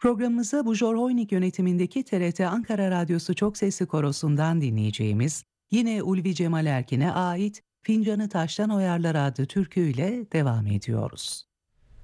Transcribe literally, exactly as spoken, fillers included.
Programımıza Bujor Hoynik yönetimindeki T R T Ankara Radyosu Çok Sesli Korosu'ndan dinleyeceğimiz, yine Ulvi Cemal Erkin'e ait Fincanı Taştan Oyarlar adlı türküyle devam ediyoruz.